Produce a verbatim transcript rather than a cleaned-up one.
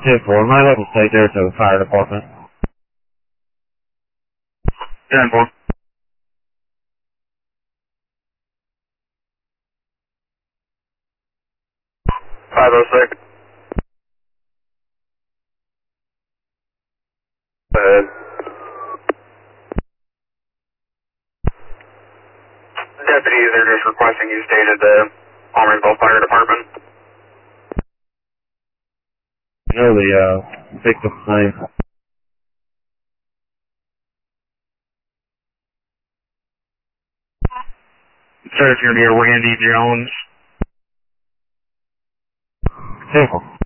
ten four, might have to stay there to the fire department. ten four. five oh six. Uh, deputies are just requesting you stay at the Almersville Fire Department. You know the, uh, victim's name. Says you're near Randy Jones. ten four.